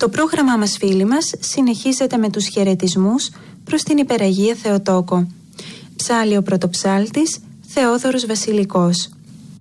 Το πρόγραμμά μας, φίλοι μας, συνεχίζεται με τους χαιρετισμούς προς την Υπεραγία Θεοτόκο. Ψάλλει ο πρωτοψάλτης Θεόδωρος Βασιλικός.